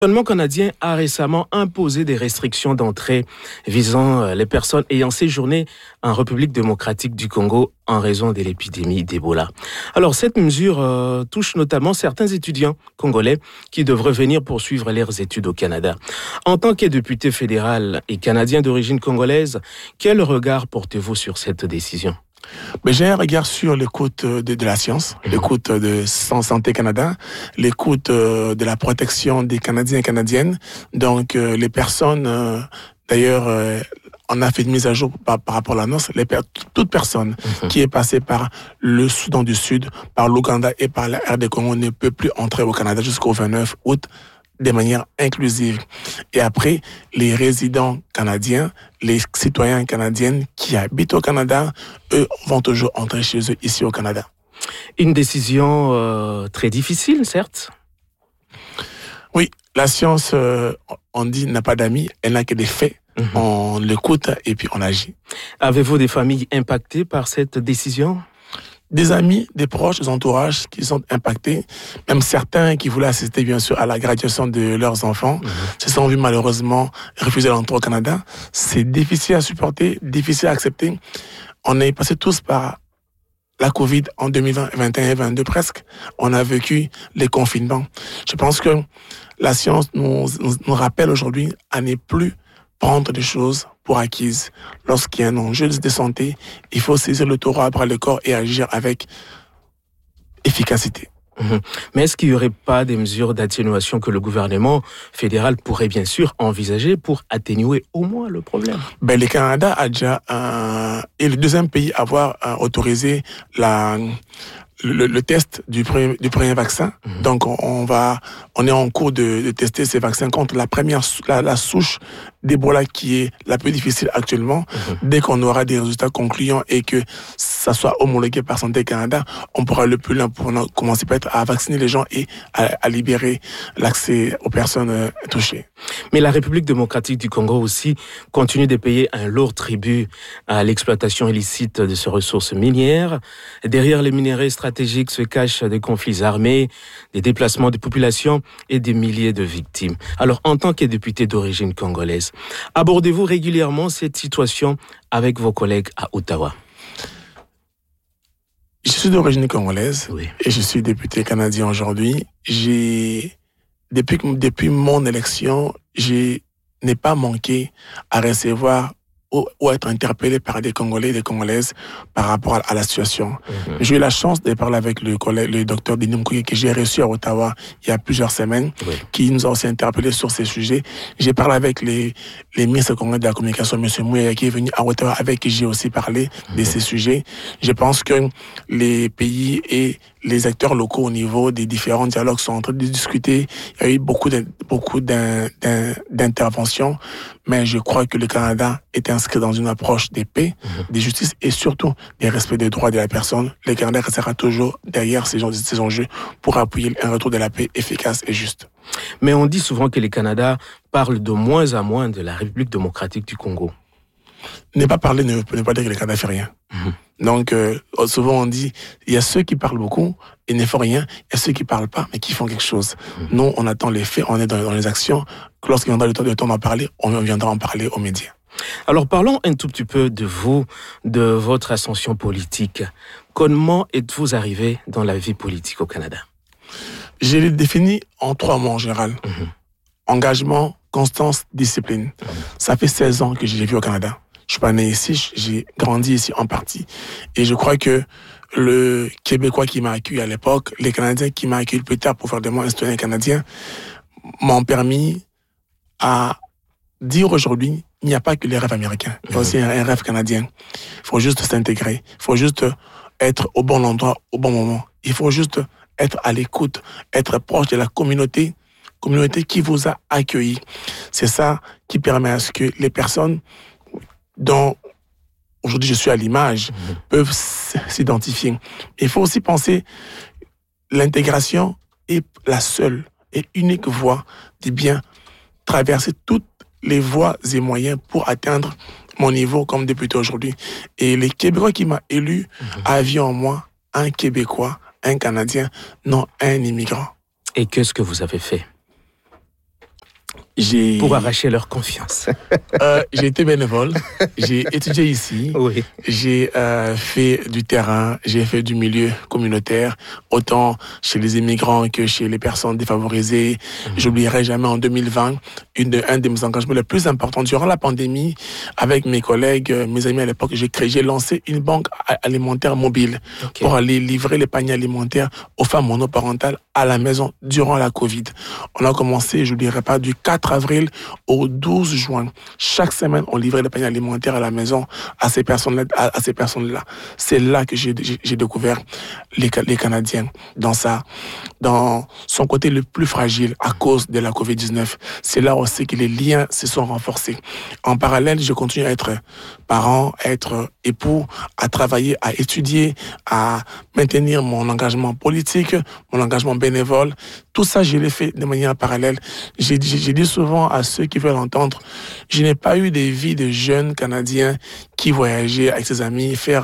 Le gouvernement canadien a récemment imposé des restrictions d'entrée visant les personnes ayant séjourné en République démocratique du Congo en raison de l'épidémie d'Ebola. Alors, cette mesure touche notamment certains étudiants congolais qui devraient venir poursuivre leurs études au Canada. En tant que député fédéral et canadien d'origine congolaise, quel regard portez-vous sur cette décision ? Mais j'ai un regard sur l'écoute de la science, l'écoute de Santé Canada, l'écoute de la protection des Canadiens et Canadiennes. Donc, les personnes, d'ailleurs, on a fait une mise à jour par rapport à l'annonce. Toute personne qui est passée par le Soudan du Sud, par l'Ouganda et par la RD Congo ne peut plus entrer au Canada jusqu'au 29 août. De manière inclusive. Et après, les résidents canadiens, les citoyens canadiens qui habitent au Canada, eux, vont toujours entrer chez eux ici au Canada. Une décision très difficile, certes. Oui, la science, on dit, n'a pas d'amis, elle n'a que des faits. On l'écoute et puis on agit. Avez-vous des familles impactées par cette décision ? Des amis, des proches, des entourages qui sont impactés, même certains qui voulaient assister bien sûr à la graduation de leurs enfants, se sont vus malheureusement refuser l'entrée au Canada. C'est difficile à supporter, difficile à accepter. On est passé tous par la Covid en 2020, 2021 et 2022 presque. On a vécu les confinements. Je pense que la science nous rappelle aujourd'hui à ne plus prendre des choses pour acquises. Lorsqu'il y a un enjeu de santé, il faut saisir le taureau à bras le corps et agir avec efficacité. Mais est-ce qu'il n'y aurait pas des mesures d'atténuation que le gouvernement fédéral pourrait bien sûr envisager pour atténuer au moins le problème ? Le Canada a déjà est le deuxième pays à avoir autorisé le test du premier vaccin. Donc on est en cours de tester ces vaccins contre la souche d'Ebola qui est la plus difficile actuellement. Dès qu'on aura des résultats concluants et que ça soit homologué par Santé Canada, on pourra le plus loin pour commencer peut-être à vacciner les gens et à libérer l'accès aux personnes touchées. Mais la République démocratique du Congo aussi continue de payer un lourd tribut à l'exploitation illicite de ses ressources minières. Derrière les minerais stratégiques se cachent des conflits armés, des déplacements de populations et des milliers de victimes. Alors, en tant que député d'origine congolaise, abordez-vous régulièrement cette situation avec vos collègues à Ottawa ? Je suis d'origine congolaise et je suis député canadien aujourd'hui. Depuis mon élection, je n'ai pas manqué à recevoir ou être interpellé par des Congolais et des Congolaises par rapport à la situation. J'ai eu la chance de parler avec le docteur Denis Mukwege que j'ai reçu à Ottawa il y a plusieurs semaines, qui nous a aussi interpellés sur ces sujets. J'ai parlé avec les ministres congolais de la communication, M. Mouya, qui est venu à Ottawa, avec qui j'ai aussi parlé de ces sujets. Je pense que les pays et les acteurs locaux au niveau des différents dialogues sont en train de discuter. Il y a eu beaucoup d'interventions, mais je crois que le Canada est inscrit dans une approche de paix, de justice et surtout des respects des droits de la personne. Le Canada restera toujours derrière ces enjeux pour appuyer un retour de la paix efficace et juste. Mais on dit souvent que le Canada parle de moins en moins de la République démocratique du Congo. Ne pas parler ne veut pas dire que le Canada fait rien. Donc, souvent on dit, il y a ceux qui parlent beaucoup et ne font rien, il y a ceux qui parlent pas, mais qui font quelque chose. Nous, on attend les faits, on est dans les actions. Lorsqu'il viendra le temps d'en parler, on viendra en parler aux médias. Alors, parlons un tout petit peu de vous, de votre ascension politique. Comment êtes-vous arrivé dans la vie politique au Canada ? Je l'ai défini en 3 mots en général. Engagement, constance, discipline. Ça fait 16 ans que je l'ai vu au Canada. Je suis pas né ici, j'ai grandi ici en partie. Et je crois que le Québécois qui m'a accueilli à l'époque, les Canadiens qui m'ont accueilli plus tard pour faire de moi un citoyen canadien, m'ont permis à dire aujourd'hui, il n'y a pas que les rêves américains. Il y a aussi un rêve canadien. Il faut juste s'intégrer. Il faut juste être au bon endroit, au bon moment. Il faut juste être à l'écoute, être proche de la communauté qui vous a accueilli. C'est ça qui permet à ce que les personnes dont aujourd'hui je suis à l'image peuvent s'identifier. Il faut aussi penser l'intégration est la seule et unique voie de bien traverser toutes les voies et moyens pour atteindre mon niveau comme député aujourd'hui. Et les Québécois qui m'ont élu avaient en moi un Québécois, un Canadien, non un immigrant. Et qu'est-ce que vous avez fait ? Pour arracher leur confiance. J'ai été bénévole, j'ai étudié ici, oui. J'ai fait du terrain, j'ai fait du milieu communautaire, autant chez les immigrants que chez les personnes défavorisées. J'oublierai jamais en 2020, un de mes engagements les plus importants durant la pandémie, avec mes collègues, mes amis à l'époque, j'ai lancé une banque alimentaire mobile pour aller livrer les paniers alimentaires aux femmes monoparentales à la maison durant la Covid. On a commencé, je n'oublierai pas, du 4 avril au 12 juin. Chaque semaine, on livrait les paniers alimentaires à la maison à ces personnes-là. C'est là que j'ai découvert les Canadiens dans son côté le plus fragile à cause de la COVID-19. C'est là aussi que les liens se sont renforcés. En parallèle, je continue à être parent, à être époux, à travailler, à étudier, à maintenir mon engagement politique, mon engagement bénévole. Tout ça, je l'ai fait de manière parallèle. J'ai dit souvent à ceux qui veulent entendre, je n'ai pas eu des vies de jeunes Canadiens qui voyageaient avec ses amis, faire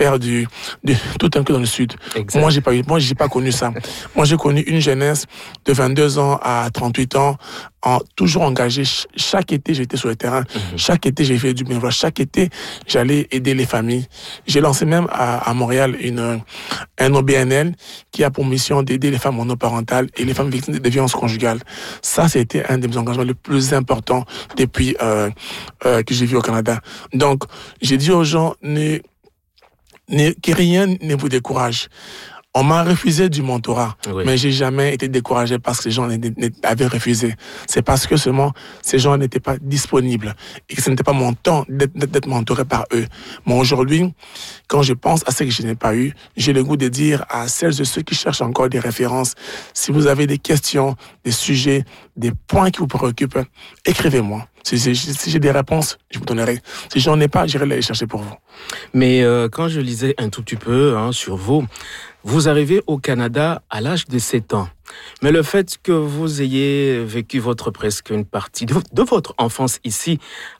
tout un peu dans le sud. Exact. Moi, j'ai pas connu ça. Moi, j'ai connu une jeunesse de 22 ans à 38 ans, toujours engagé. Chaque été, j'étais sur le terrain. Chaque été, j'ai fait du bénévolat. Chaque été, j'allais aider les familles. J'ai lancé même à Montréal un OBNL qui a pour mission d'aider les femmes monoparentales et les femmes victimes de violences conjugales. Ça, c'était un de mes engagements les plus importants depuis que j'ai vu au Canada. Donc, j'ai dit aux gens, que rien ne vous décourage. On m'a refusé du mentorat, mais j'ai jamais été découragé parce que les gens avaient refusé. C'est parce que seulement ces gens n'étaient pas disponibles et que ce n'était pas mon temps d'être mentoré par eux. Mais aujourd'hui, quand je pense à ce que je n'ai pas eu, j'ai le goût de dire à celles et ceux qui cherchent encore des références, si vous avez des questions, des sujets, des points qui vous préoccupent, écrivez-moi. Si j'ai des réponses, je vous donnerai. Si j'en ai pas, j'irai les chercher pour vous. Mais quand je lisais un tout petit peu sur vous arrivez au Canada à l'âge de 7 ans. Mais le fait que vous ayez vécu presque une partie de votre enfance ici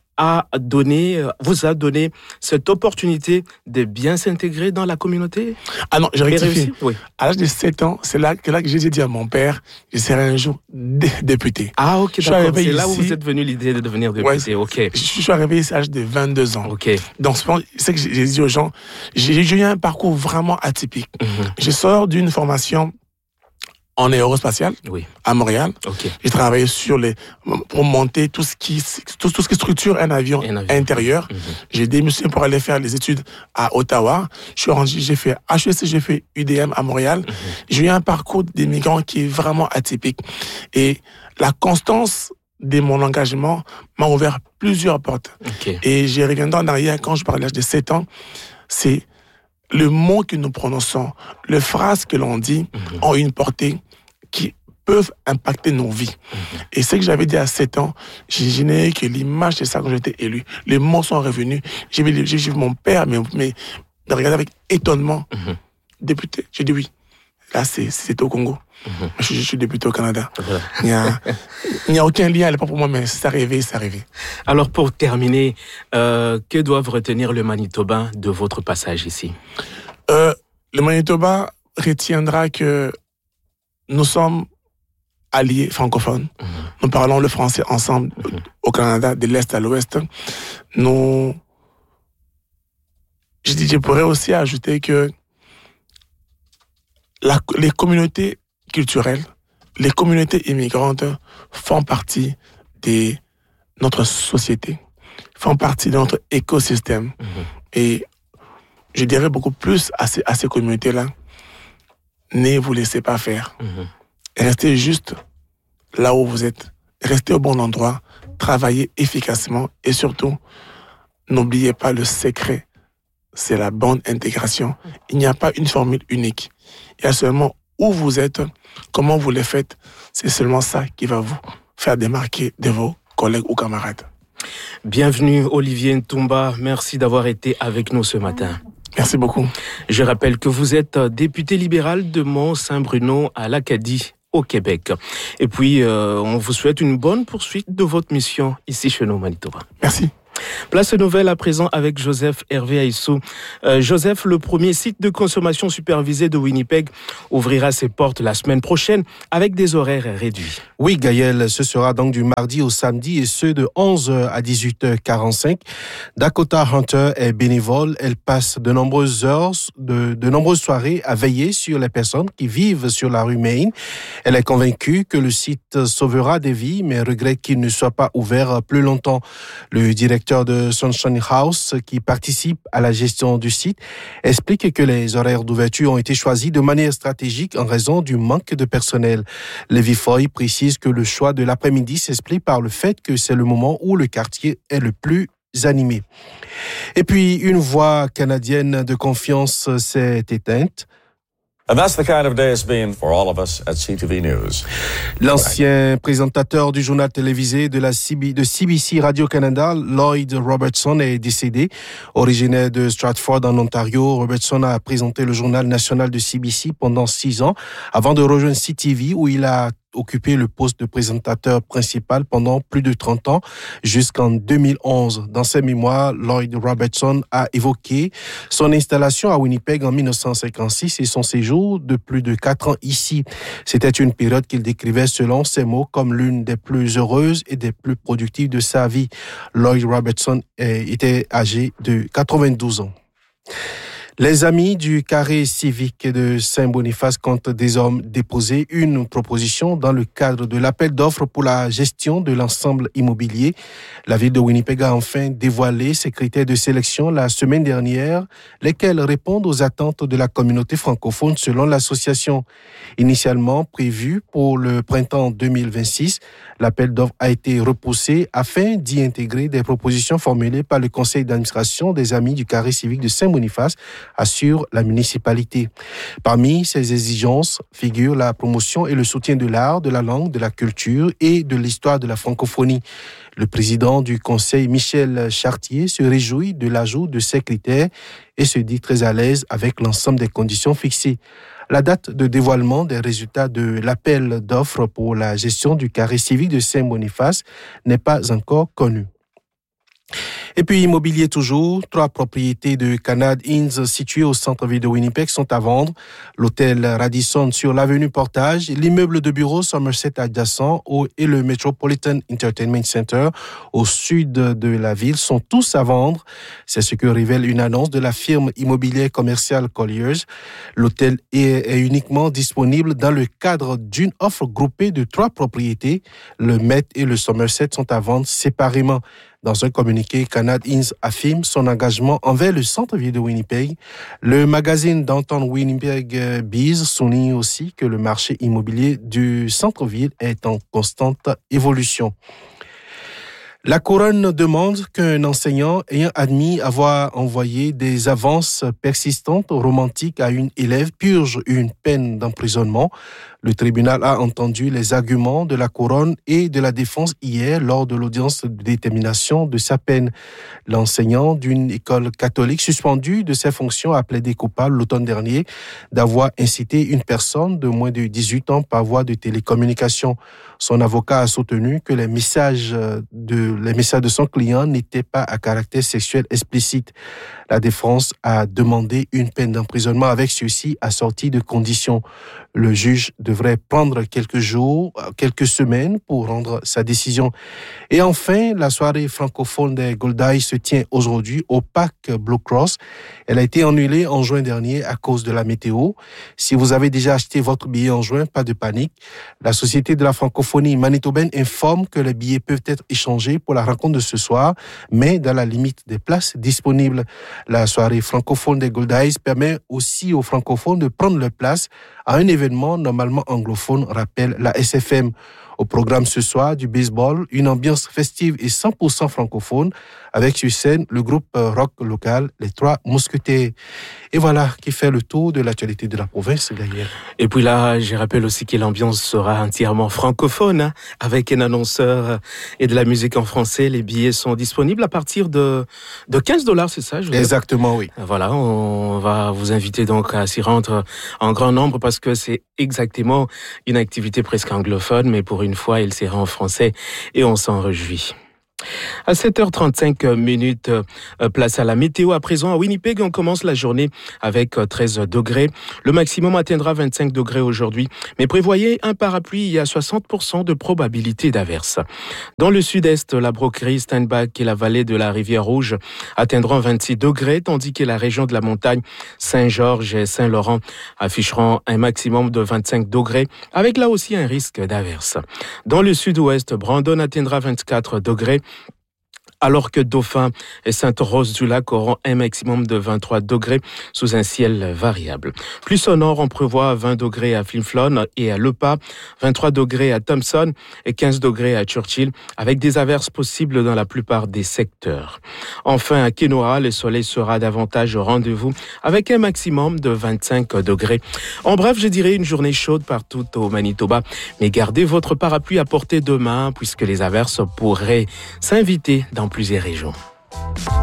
vous a donné cette opportunité de bien s'intégrer dans la communauté? Ah non, j'ai rectifié. Oui. À l'âge de 7 ans, c'est là que j'ai dit à mon père, je serai un jour député. Ah ok, d'accord. C'est là où vous êtes venu l'idée de devenir député. Ok. Je suis arrivé ici à l'âge de 22 ans. Ok. Donc, c'est que j'ai dit aux gens, j'ai eu un parcours vraiment atypique. Je sors d'une formation en aérospatial, à Montréal. J'ai travaillé pour monter tout ce qui structure un avion intérieur. J'ai démissionné pour aller faire les études à Ottawa. J'ai fait HEC, j'ai fait UDM à Montréal. J'ai eu un parcours d'immigrant qui est vraiment atypique. Et la constance de mon engagement m'a ouvert plusieurs portes. Et j'y reviendrai en arrière quand je parle de l'âge de 7 ans. C'est le mot que nous prononçons, les phrases que l'on dit ont une portée qui peuvent impacter nos vies. Et ce que j'avais dit à 7 ans, j'ai n'ai que l'image de ça quand j'étais élu. Les mots sont revenus. J'ai vu mon père me regarder avec étonnement. Député, j'ai dit oui. Là, c'est au Congo. Je suis député au Canada. Il n'y a aucun lien à l'époque pour moi, mais c'est arrivé. Alors, pour terminer, que doivent retenir le Manitoba de votre passage ici? Le Manitoba retiendra que nous sommes alliés francophones. Nous parlons le français ensemble au Canada, de l'Est à l'Ouest. Je pourrais aussi ajouter que les communautés culturelles, les communautés immigrantes font partie de notre société, font partie de notre écosystème. Et je dirais beaucoup plus à ces communautés-là, ne vous laissez pas faire. Restez juste là où vous êtes. Restez au bon endroit, travaillez efficacement et surtout, n'oubliez pas le secret, c'est la bonne intégration. Il n'y a pas une formule unique. Il y a seulement où vous êtes, comment vous le faites. C'est seulement ça qui va vous faire démarquer de vos collègues ou camarades. Bienvenue Olivier Ntumba, merci d'avoir été avec nous ce matin. Merci beaucoup. Je rappelle que vous êtes député libéral de Mont-Saint-Bruno à l'Acadie, au Québec. Et puis, on vous souhaite une bonne poursuite de votre mission ici chez nous, Manitoba. Merci. Place nouvelle à présent avec Joseph Hervé Aissou. Joseph, le premier site de consommation supervisée de Winnipeg ouvrira ses portes la semaine prochaine avec des horaires réduits. Oui, Gaël, ce sera donc du mardi au samedi et ce de 11h à 18h45. Dakota Hunter est bénévole. Elle passe de nombreuses heures, de nombreuses soirées à veiller sur les personnes qui vivent sur la rue Main. Elle est convaincue que le site sauvera des vies, mais regrette qu'il ne soit pas ouvert plus longtemps. Le directeur de Sunshine House, qui participe à la gestion du site, explique que les horaires d'ouverture ont été choisis de manière stratégique en raison du manque de personnel. Lévi Foy précise que le choix de l'après-midi s'explique par le fait que c'est le moment où le quartier est le plus animé. Et puis, une voix canadienne de confiance s'est éteinte. And that's the kind of day it's been for all of us at CTV News. L'ancien présentateur du journal télévisé de CBC Radio-Canada, Lloyd Robertson, est décédé. Originaire de Stratford en Ontario, Robertson a présenté le journal national de CBC pendant 6 ans avant de rejoindre CTV où il a occupé le poste de présentateur principal pendant plus de 30 ans jusqu'en 2011. Dans ses mémoires, Lloyd Robertson a évoqué son installation à Winnipeg en 1956 et son séjour de plus de 4 ans ici. C'était une période qu'il décrivait selon ses mots comme l'une des plus heureuses et des plus productives de sa vie. Lloyd Robertson était âgé de 92 ans. Les amis du carré civique de Saint-Boniface comptent désormais déposer une proposition dans le cadre de l'appel d'offres pour la gestion de l'ensemble immobilier. La ville de Winnipeg a enfin dévoilé ses critères de sélection la semaine dernière, lesquels répondent aux attentes de la communauté francophone selon l'association. Initialement prévu pour le printemps 2026, l'appel d'offres a été repoussé afin d'y intégrer des propositions formulées par le conseil d'administration des amis du carré civique de Saint-Boniface, assure la municipalité. Parmi ces exigences figurent la promotion et le soutien de l'art, de la langue, de la culture et de l'histoire de la francophonie. Le président du conseil, Michel Chartier, se réjouit de l'ajout de ces critères et se dit très à l'aise avec l'ensemble des conditions fixées. La date de dévoilement des résultats de l'appel d'offres pour la gestion du carré civique de Saint-Boniface n'est pas encore connue. Et puis, immobilier toujours, 3 propriétés de Canad Inns situées au centre-ville de Winnipeg sont à vendre. L'hôtel Radisson sur l'avenue Portage, l'immeuble de bureau Somerset adjacent et le Metropolitan Entertainment Center au sud de la ville sont tous à vendre. C'est ce que révèle une annonce de la firme immobilière commerciale Colliers. L'hôtel est uniquement disponible dans le cadre d'une offre groupée de 3 propriétés. Le Met et le Somerset sont à vendre séparément. Dans un communiqué, Canad Inns affirme son engagement envers le centre-ville de Winnipeg. Le magazine Downtown Winnipeg Biz souligne aussi que le marché immobilier du centre-ville est en constante évolution. La couronne demande qu'un enseignant ayant admis avoir envoyé des avances persistantes romantiques à une élève purge une peine d'emprisonnement. Le tribunal a entendu les arguments de la couronne et de la défense hier lors de l'audience de détermination de sa peine. L'enseignant d'une école catholique suspendu de ses fonctions a plaidé coupable l'automne dernier d'avoir incité une personne de moins de 18 ans par voie de télécommunication. Son avocat a soutenu que les messages de son client n'étaient pas à caractère sexuel explicite. La défense a demandé une peine d'emprisonnement avec sursis assortie de conditions. Le juge devrait prendre quelques jours, quelques semaines pour rendre sa décision. Et enfin, la soirée francophone des Goldaï se tient aujourd'hui au parc Blue Cross. Elle a été annulée en juin dernier à cause de la météo. Si vous avez déjà acheté votre billet en juin, pas de panique. La Société de la francophonie manitobaine informe que les billets peuvent être échangés pour la rencontre de ce soir, mais dans la limite des places disponibles. La soirée francophone des Goldaïs permet aussi aux francophones de prendre leur place à un événement normalement anglophone, rappelle la SFM. Au programme ce soir, du baseball, une ambiance festive et 100% francophone, avec sur scène le groupe rock local, les 3 Mousquetaires. Et voilà qui fait le tour de l'actualité de la province, Gaël. Et puis là, je rappelle aussi que l'ambiance sera entièrement francophone, avec un annonceur et de la musique en français. Les billets sont disponibles à partir de $15, c'est ça, Joseph? Exactement, oui. Voilà, on va vous inviter donc à s'y rendre en grand nombre parce que c'est exactement une activité presque anglophone, mais pour une fois, il sera en français et on s'en réjouit. À 7h35, place à la météo. À présent, à Winnipeg, on commence la journée avec 13 degrés. Le maximum atteindra 25 degrés aujourd'hui. Mais prévoyez un parapluie, il y a 60% de probabilité d'averse. Dans le sud-est, la Broquerie, Steinbach et la vallée de la Rivière-Rouge atteindront 26 degrés, tandis que la région de la montagne, Saint-Georges et Saint-Laurent afficheront un maximum de 25 degrés, avec là aussi un risque d'averse. Dans le sud-ouest, Brandon atteindra 24 degrés, alors que Dauphin et Sainte-Rose-du-Lac auront un maximum de 23 degrés sous un ciel variable. Plus au nord, on prévoit 20 degrés à Flin-Flon et à Lepas, 23 degrés à Thompson et 15 degrés à Churchill, avec des averses possibles dans la plupart des secteurs. Enfin, à Kenora, le soleil sera davantage au rendez-vous avec un maximum de 25 degrés. En bref, je dirais une journée chaude partout au Manitoba, mais gardez votre parapluie à portée de main puisque les averses pourraient s'inviter dans plusieurs régions.